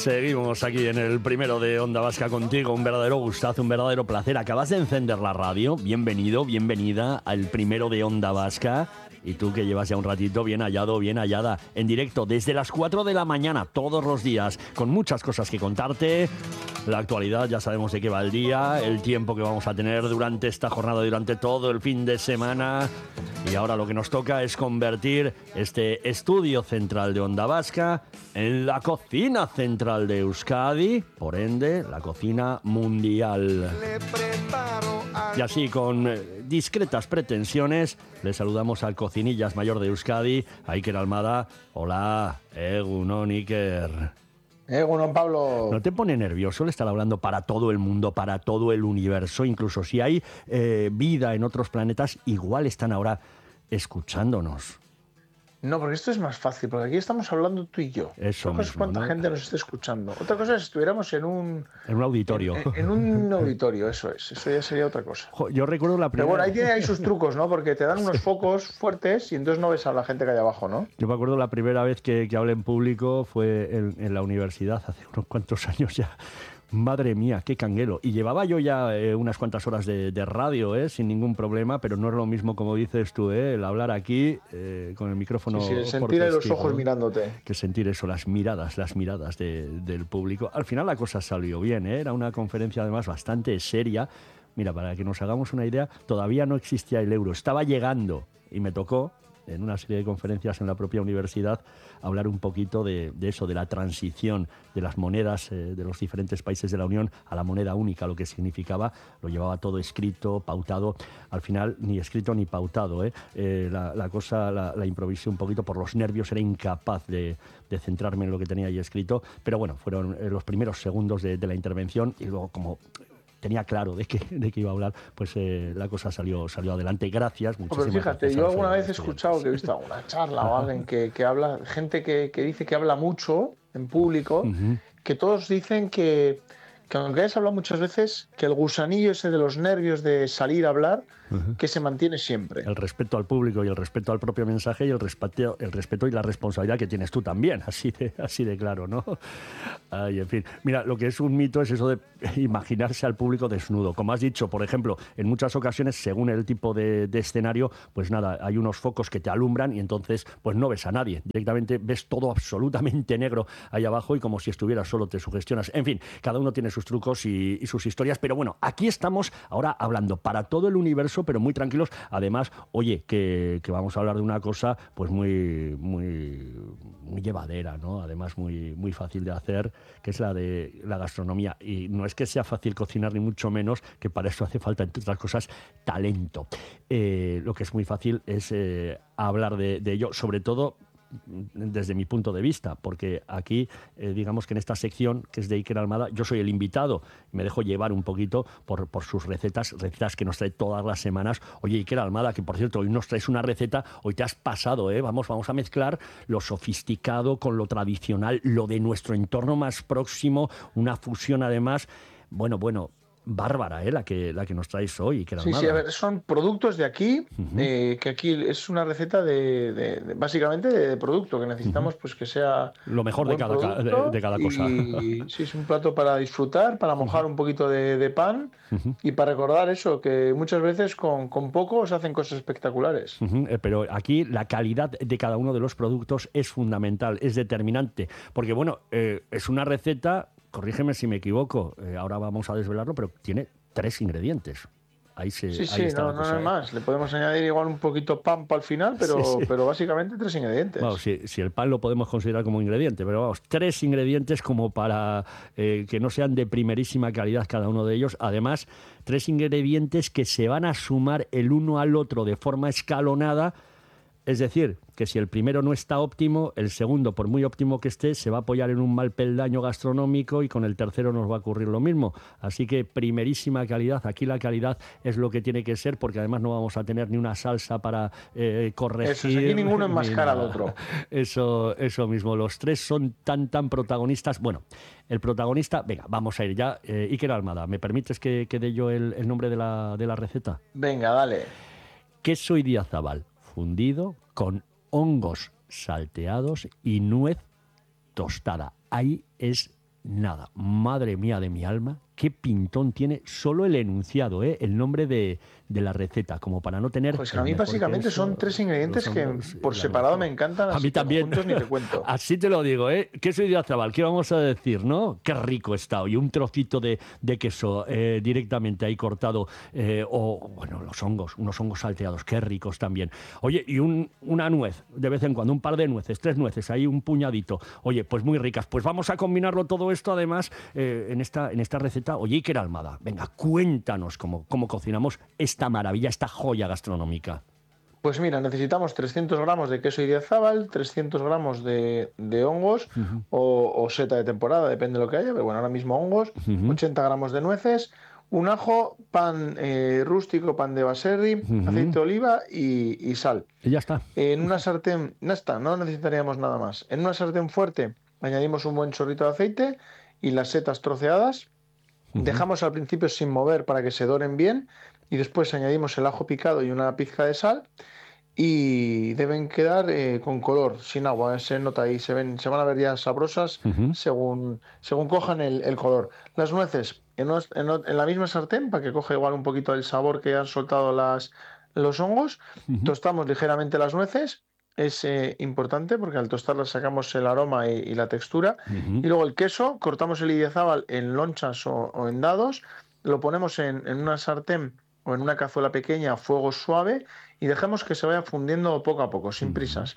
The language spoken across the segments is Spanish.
Seguimos aquí en el primero de Onda Vasca contigo, un verdadero gustazo, un verdadero placer. Acabas de encender la radio, bienvenido, bienvenida al primero de Onda Vasca. Y tú que llevas ya un ratito, bien hallado, bien hallada, en directo desde las 4 de la mañana, todos los días, con muchas cosas que contarte. La actualidad, ya sabemos de qué va el día, el tiempo que vamos a tener durante esta jornada, durante todo el fin de semana. Y ahora lo que nos toca es convertir este estudio central de Onda Vasca en la cocina central de Euskadi, por ende, la cocina mundial. Y así, con discretas pretensiones, le saludamos al cocinillas mayor de Euskadi, a Iker Almada. Hola, Egunon, Iker. Egunon, Pablo. ¿No te pone nervioso el estar hablando para todo el mundo, para todo el universo? Incluso si hay vida en otros planetas, igual están ahora escuchándonos. No, porque esto es más fácil, porque aquí estamos hablando tú y yo. Eso Otra cosa es cuánta gente nos esté escuchando. Otra cosa es si estuviéramos en un auditorio. En un auditorio, eso es. Eso ya sería otra cosa. Yo recuerdo la primera... Pero bueno, ahí tiene ahí sus trucos, ¿no? Porque te dan unos focos fuertes y entonces no ves a la gente que hay abajo, ¿no? Yo me acuerdo la primera vez que hablé en público fue en la universidad, hace unos cuantos años ya. Madre mía, qué canguelo. Y llevaba yo ya unas cuantas horas de radio, sin ningún problema, pero no es lo mismo, como dices tú, el hablar aquí con el micrófono. Sí, el sentir en los ojos, ¿no? Mirándote. Que sentir eso, las miradas del público. Al final la cosa salió bien, era una conferencia además bastante seria. Mira, para que nos hagamos una idea, todavía no existía el euro, estaba llegando y me tocó en una serie de conferencias en la propia universidad hablar un poquito de eso, de la transición de las monedas de los diferentes países de la Unión a la moneda única, lo que significaba. Lo llevaba todo escrito, pautado. Al final ni escrito ni pautado, la cosa la improvisé un poquito por los nervios, era incapaz de centrarme en lo que tenía ahí escrito, pero bueno, fueron los primeros segundos de la intervención y luego, como tenía claro de qué iba a hablar, pues la cosa salió adelante. Gracias, muchísimas gracias. Pero fíjate, yo alguna vez he escuchado que he visto alguna charla o alguien que habla, gente que dice que habla mucho en público, que todos dicen que aunque hayas hablado muchas veces, que el gusanillo ese de los nervios de salir a hablar, que se mantiene siempre. El respeto al público y el respeto al propio mensaje y el respeto y la responsabilidad que tienes tú también, así de claro, ¿no? Ay, en fin. Mira, lo que es un mito es eso de imaginarse al público desnudo. Como has dicho, por ejemplo, en muchas ocasiones, según el tipo de escenario, pues nada, hay unos focos que te alumbran y entonces pues no ves a nadie. Directamente ves todo absolutamente negro ahí abajo y como si estuvieras solo te sugestionas. En fin, cada uno tiene sus trucos y sus historias, pero bueno, aquí estamos ahora hablando para todo el universo, pero muy tranquilos. Además, oye, que vamos a hablar de una cosa pues muy llevadera, ¿no? Además muy fácil de hacer, que es la de la gastronomía. Y no es que sea fácil cocinar, ni mucho menos, que para eso hace falta, entre otras cosas, talento. Lo que es muy fácil es hablar de ello, sobre todo desde mi punto de vista, porque aquí, digamos que en esta sección, que es de Iker Almada, yo soy el invitado, me dejo llevar un poquito por sus recetas que nos trae todas las semanas. Oye, Iker Almada, que por cierto, hoy nos traes una receta, hoy te has pasado, vamos a mezclar lo sofisticado con lo tradicional, lo de nuestro entorno más próximo, una fusión además, bueno, bárbara, la que nos traes hoy. Sí, a ver, son productos de aquí, que aquí es una receta básicamente de producto, que necesitamos pues que sea lo mejor de cada cosa. Y sí, es un plato para disfrutar, para mojar un poquito de pan y para recordar eso, que muchas veces con poco se hacen cosas espectaculares. Pero aquí la calidad de cada uno de los productos es fundamental, es determinante, porque bueno, es una receta, corrígeme si me equivoco, ahora vamos a desvelarlo, pero tiene 3 ingredientes. Ahí está no hay más. Le podemos añadir igual un poquito pan para el final, pero básicamente 3 ingredientes. Bueno, si el pan lo podemos considerar como ingrediente, pero vamos, 3 ingredientes como para que no sean de primerísima calidad cada uno de ellos. Además, 3 ingredientes que se van a sumar el uno al otro de forma escalonada. Es decir, que si el primero no está óptimo, el segundo, por muy óptimo que esté, se va a apoyar en un mal peldaño gastronómico y con el tercero nos va a ocurrir lo mismo. Así que primerísima calidad. Aquí la calidad es lo que tiene que ser, porque además no vamos a tener ni una salsa para corregir. Eso, aquí ninguno enmascara al otro. Eso mismo. Los 3 son tan protagonistas. Bueno, el protagonista, venga, vamos a ir ya. Iker Almada, ¿me permites que dé yo el nombre de la receta? Venga, dale. Queso idiazabal fundido con hongos salteados y nuez tostada. Ahí es nada. Madre mía de mi alma, qué pintón tiene solo el enunciado, el nombre de la receta, como para no tener... Pues a mí básicamente son 3 ingredientes que por separado me encantan, así a mí también. Juntos ni te cuento. Así te lo digo, queso idiazabal, ¿qué vamos a decir, no? Qué rico está, y un trocito de queso directamente ahí cortado, o bueno, unos hongos salteados, qué ricos también. Oye, y una nuez, de vez en cuando, un par de nueces, 3 nueces, ahí un puñadito. Oye, pues muy ricas. Pues vamos a combinarlo todo esto, además, en esta receta. Oye, Iker Almada, venga, cuéntanos cómo cocinamos esta maravilla, esta joya gastronómica. Pues mira, necesitamos 300 gramos de queso idiazábal, 300 gramos de hongos o seta de temporada, depende de lo que haya, pero bueno, ahora mismo hongos, 80 gramos de nueces, un ajo, pan rústico, pan de baserri, aceite de oliva y sal. Y ya está. En una sartén, no necesitaríamos nada más. En una sartén fuerte añadimos un buen chorrito de aceite y las setas troceadas. Dejamos al principio sin mover para que se doren bien y después añadimos el ajo picado y una pizca de sal y deben quedar con color, sin agua, se nota ahí, se van a ver ya sabrosas según cojan el color. Las nueces en la misma sartén para que coja igual un poquito el sabor que han soltado los hongos, tostamos ligeramente las nueces. Es importante porque al tostarlas sacamos el aroma y la textura. Y luego el queso, cortamos el idiazábal en lonchas o en dados, lo ponemos en una sartén o en una cazuela pequeña a fuego suave y dejamos que se vaya fundiendo poco a poco, sin prisas.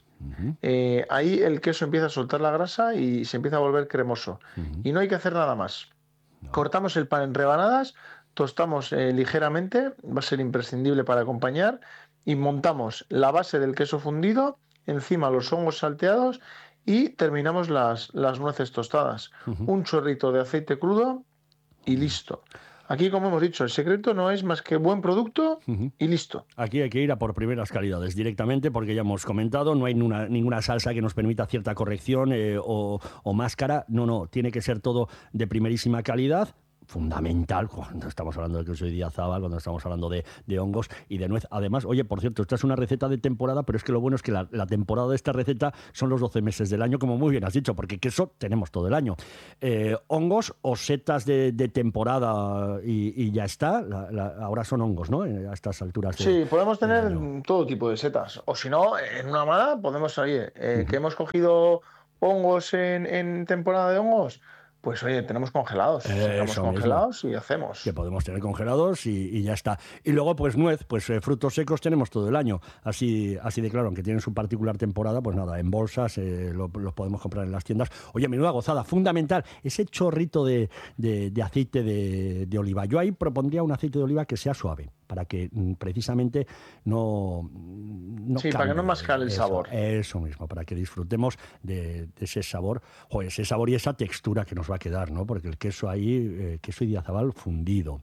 Ahí el queso empieza a soltar la grasa y se empieza a volver cremoso. Y no hay que hacer nada más. Cortamos el pan en rebanadas, tostamos ligeramente, va a ser imprescindible para acompañar, y montamos la base del queso fundido, encima los hongos salteados y terminamos las nueces tostadas. Un chorrito de aceite crudo y listo. Aquí, como hemos dicho, el secreto no es más que buen producto y listo. Aquí hay que ir a por primeras calidades directamente, porque ya hemos comentado, no hay ninguna salsa que nos permita cierta corrección o máscara. No, tiene que ser todo de primerísima calidad. Fundamental cuando estamos hablando de queso idiazábal, cuando estamos hablando de hongos y de nuez. Además, oye, por cierto, esta es una receta de temporada, pero es que lo bueno es que la temporada de esta receta son los 12 meses del año, como muy bien has dicho, porque queso tenemos todo el año. Hongos o setas de temporada y ya está. Ahora son hongos, ¿no? A estas alturas. Sí, podemos tener todo tipo de setas. O si no, en una mala podemos, oye, que hemos cogido hongos en temporada de hongos. Pues oye, tenemos congelados, sacamos congelados y hacemos. Que podemos tener congelados y ya está. Y luego, pues nuez, pues frutos secos tenemos todo el año. Así de claro, aunque tienen su particular temporada, pues nada, en bolsas los podemos comprar en las tiendas. Oye, menuda gozada, fundamental, ese chorrito de aceite de oliva. Yo ahí propondría un aceite de oliva que sea suave, para que precisamente no sí, para que no mascare el sabor. Eso mismo, para que disfrutemos de ese sabor, ese sabor y esa textura que nos va a quedar, ¿no? Porque el queso ahí, queso idiazabal fundido,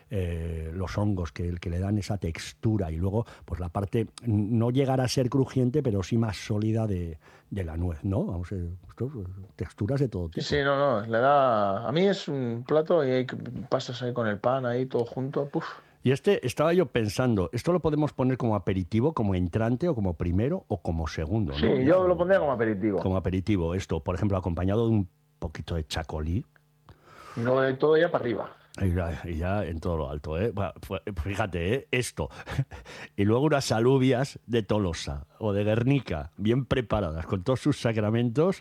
los hongos que le dan esa textura y luego pues la parte no llegará a ser crujiente, pero sí más sólida de la nuez, ¿no? Vamos a texturas de todo tipo. Sí, no, le da... A mí es un plato y hay pasas ahí con el pan ahí todo junto, puf. Y estaba yo pensando, ¿esto lo podemos poner como aperitivo, como entrante o como primero o como segundo? ¿No? Sí, yo lo pondría como aperitivo. Como aperitivo, esto, por ejemplo, acompañado de un poquito de chacolí. No, de todo ya para arriba. Y ya en todo lo alto, ¿eh? Bueno, fíjate, esto. Y luego unas alubias de Tolosa o de Guernica, bien preparadas, con todos sus sacramentos.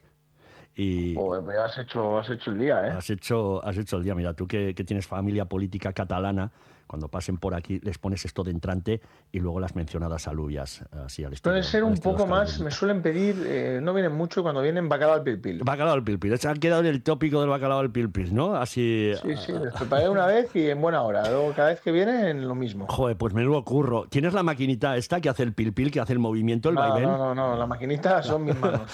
Y pues has hecho el día, ¿eh? Has hecho el día. Mira, tú que tienes familia política catalana, cuando pasen por aquí les pones esto de entrante y luego las mencionadas alubias, así al estilo. Puede ser un poco más, me suelen pedir, no vienen mucho cuando vienen bacalao al pilpil. Bacalao al pilpil, se han quedado en el tópico del bacalao al pilpil, ¿no? Así. Sí, les preparé una vez y en buena hora, luego cada vez que vienen lo mismo. Joder, pues menudo curro. ¿Tienes la maquinita esta que hace el pilpil, que hace el movimiento, el vaivén? No, la maquinita son mis manos.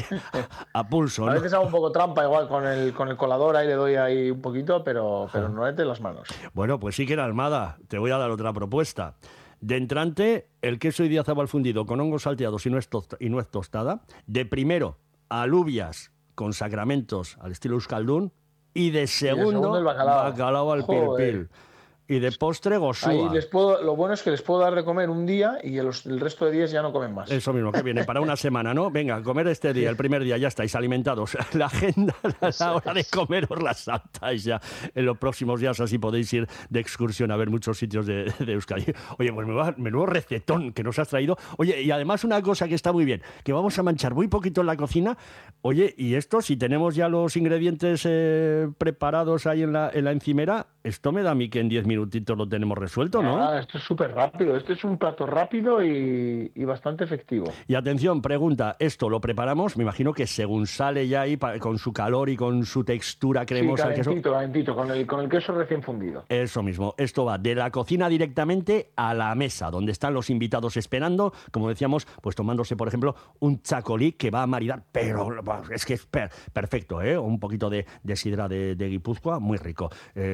A pulso, ¿no? A veces hago un poco trampa igual con el colador, ahí le doy ahí un poquito, pero no es de las manos. Bueno, pues sí que era Almada. Te voy a dar otra propuesta. De entrante, el queso idiazabal fundido con hongos salteados y nuez tostada. De primero, alubias con sacramentos al estilo euskaldún. Y de segundo, el bacalao al pilpil. y de postre gosúa. Ahí lo bueno es que les puedo dar de comer un día y el resto de días ya no comen más. Eso mismo, que viene para una semana, ¿no? Venga, comer este día, el primer día, ya estáis alimentados. La agenda, la hora de comer os la saltáis ya en los próximos días, así podéis ir de excursión a ver muchos sitios de Euskadi. Oye, pues menudo recetón que nos has traído. Oye, y además una cosa que está muy bien, que vamos a manchar muy poquito en la cocina. Oye, y esto, si tenemos ya los ingredientes preparados ahí en la encimera, esto me da a mí que en 10 minutitos lo tenemos resuelto, ¿no? Esto es súper rápido. Este es un plato rápido y bastante efectivo. Y atención, pregunta, ¿esto lo preparamos? Me imagino que según sale ya ahí, con su calor y con su textura cremosa. Sí, calentito, con el queso recién fundido. Eso mismo, esto va de la cocina directamente a la mesa, donde están los invitados esperando, como decíamos, pues tomándose, por ejemplo, un chacolí que va a maridar, pero es que es perfecto, ¿eh? Un poquito de sidra de Guipúzcoa, muy rico.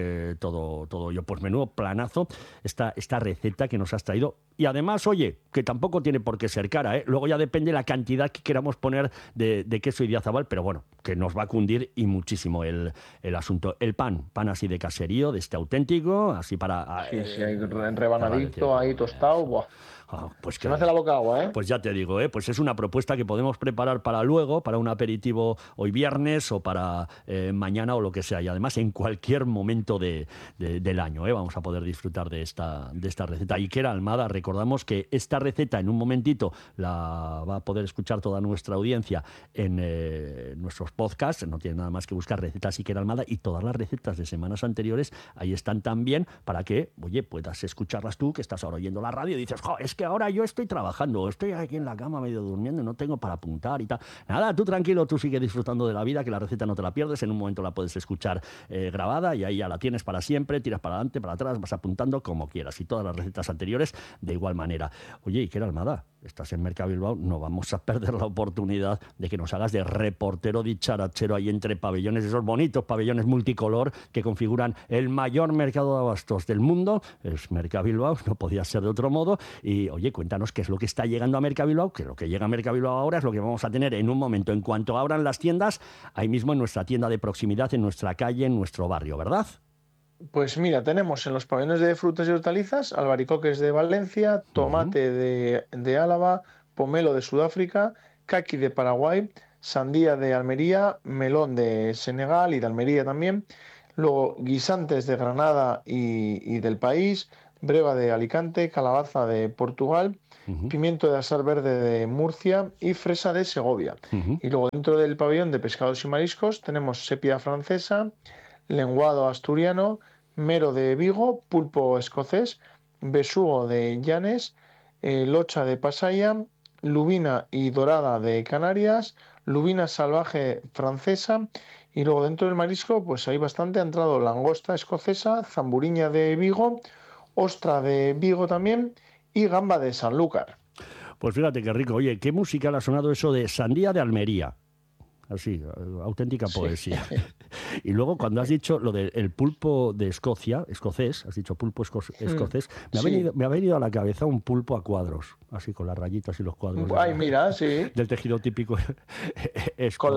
Todo yo, pues menudo planazo esta receta que nos has traído. Y además, oye, que tampoco tiene por qué ser cara, ¿eh? Luego ya depende la cantidad que queramos poner de queso idiazabal, pero bueno, que nos va a cundir y muchísimo el asunto. El pan así de caserío, de este auténtico, así para... Sí, hay rebanadito, ahí tostado, buah. Pues se me hace la boca agua, ¿eh? Pues ya te digo, pues es una propuesta que podemos preparar para luego, para un aperitivo hoy viernes o para mañana o lo que sea. Y además en cualquier momento del año, vamos a poder disfrutar de esta receta. Iker Almada, recordamos que esta receta en un momentito la va a poder escuchar toda nuestra audiencia en nuestros podcasts. No tiene nada más que buscar recetas Iker Almada, y todas las recetas de semanas anteriores ahí están también para que, oye, puedas escucharlas tú, que estás ahora oyendo la radio y dices, es que ahora yo estoy trabajando, estoy aquí en la cama medio durmiendo y no tengo para apuntar y tal. Nada, tú tranquilo, tú sigue disfrutando de la vida, que la receta no te la pierdes, en un momento la puedes escuchar grabada y ahí ya la tienes para siempre, tiras para adelante, para atrás, vas apuntando como quieras, y todas las recetas anteriores de igual manera. Oye, Iker Almada, estás en Mercabilbao, no vamos a perder la oportunidad de que nos hagas de reportero dicharachero ahí entre pabellones, esos bonitos pabellones multicolor que configuran el mayor mercado de abastos del mundo. Es Mercabilbao, no podía ser de otro modo. Y oye, cuéntanos qué es lo que está llegando a Mercabilbao, que lo que llega a Mercabilbao ahora es lo que vamos a tener en un momento, en cuanto abran las tiendas, ahí mismo en nuestra tienda de proximidad, en nuestra calle, en nuestro barrio, ¿verdad? Pues mira, tenemos en los pabellones de frutas y hortalizas albaricoques de Valencia, tomate de Álava, pomelo de Sudáfrica, caqui de Paraguay, sandía de Almería, melón de Senegal y de Almería también, luego guisantes de Granada y del país, breva de Alicante, calabaza de Portugal, pimiento de asar verde de Murcia y fresa de Segovia. Y luego dentro del pabellón de pescados y mariscos tenemos sepia francesa, lenguado asturiano, mero de Vigo, pulpo escocés, besugo de Llanes, locha de Pasaya, lubina y dorada de Canarias, lubina salvaje francesa, y luego dentro del marisco pues hay bastante, ha entrado langosta escocesa, zamburiña de Vigo, ostra de Vigo también y gamba de Sanlúcar. Pues fíjate qué rico. Oye, qué musical ha sonado eso de sandía de Almería. Así, auténtica poesía. Sí. Y luego cuando has dicho lo del pulpo de Escocia, escocés, has dicho pulpo escocés, me ha venido a la cabeza un pulpo a cuadros, así con las rayitas y los cuadros. Ay, mira, sí. Del tejido típico escocés. Con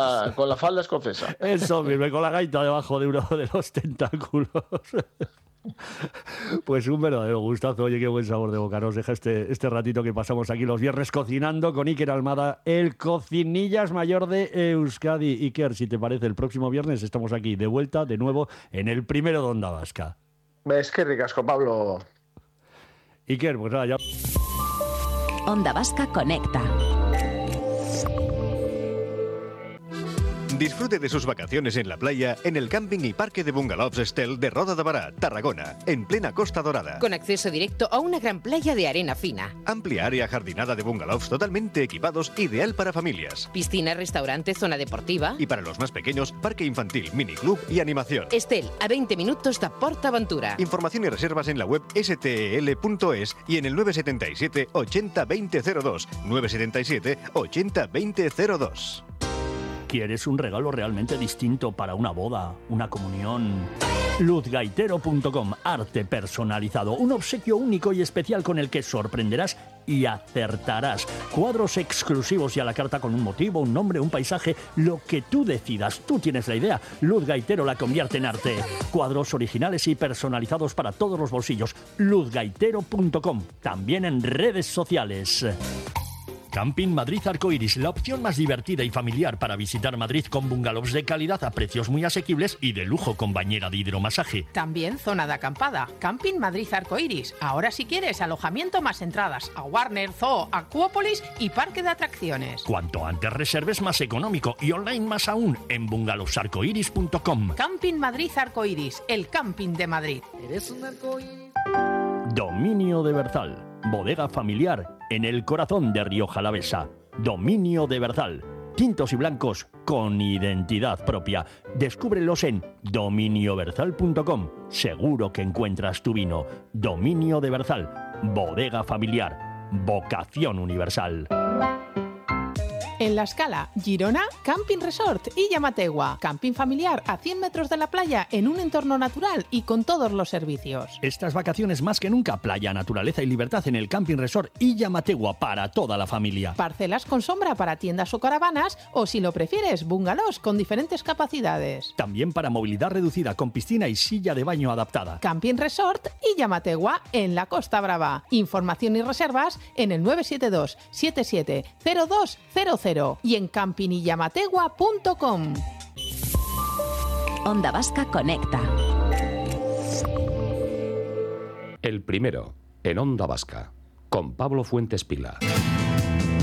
la falda escocesa. Eso mismo, con la gaita debajo de uno de los tentáculos. Pues un verdadero gustazo. Oye, qué buen sabor de boca nos deja este ratito que pasamos aquí los viernes cocinando con Iker Almada, el cocinillas mayor de Euskadi. Iker, si te parece, el próximo viernes estamos aquí de vuelta de nuevo en el primero de Onda Vasca. Es que ricasco, Pablo. Iker, pues nada, ya. Onda Vasca conecta. Disfrute de sus vacaciones en la playa en el camping y parque de bungalows Estel de Roda de Bará, Tarragona, en plena Costa Dorada. Con acceso directo a una gran playa de arena fina. Amplia área jardinada de bungalows totalmente equipados, ideal para familias. Piscina, restaurante, zona deportiva. Y para los más pequeños, parque infantil, miniclub y animación. Estel, a 20 minutos de PortAventura. Información y reservas en la web stel.es y en el 977 80 2002. 977 80 2002. ¿Quieres un regalo realmente distinto para una boda, una comunión? Luzgaitero.com, arte personalizado, un obsequio único y especial con el que sorprenderás y acertarás. Cuadros exclusivos y a la carta con un motivo, un nombre, un paisaje, lo que tú decidas. Tú tienes la idea. Luz Gaitero la convierte en arte. Cuadros originales y personalizados para todos los bolsillos. luzgaitero.com. También en redes sociales. Camping Madrid Arcoiris, la opción más divertida y familiar para visitar Madrid con bungalows de calidad a precios muy asequibles y de lujo con bañera de hidromasaje. También zona de acampada. Camping Madrid Arcoiris. Ahora si quieres alojamiento más entradas a Warner, Zoo, Acuópolis y parque de atracciones. Cuanto antes reserves más económico y online más aún en bungalowsarcoiris.com. Camping Madrid Arcoiris, el camping de Madrid. Dominio de Berzal, bodega familiar en el corazón de Rioja Alavesa. Dominio de Berzal, tintos y blancos con identidad propia. Descúbrelos en dominioberzal.com. Seguro que encuentras tu vino. Dominio de Berzal, bodega familiar, vocación universal. En La Scala, Girona, Camping Resort y Llamategua. Camping familiar a 100 metros de la playa en un entorno natural y con todos los servicios. Estas vacaciones más que nunca, playa, naturaleza y libertad en el Camping Resort y Llamategua para toda la familia. Parcelas con sombra para tiendas o caravanas o, si lo prefieres, bungalows con diferentes capacidades. También para movilidad reducida con piscina y silla de baño adaptada. Camping Resort y Llamategua en la Costa Brava. Información y reservas en el 972 77 0200 y en campingyamategua.com. Onda Vasca Conecta. El primero, en Onda Vasca, con Pablo Fuentes Pila.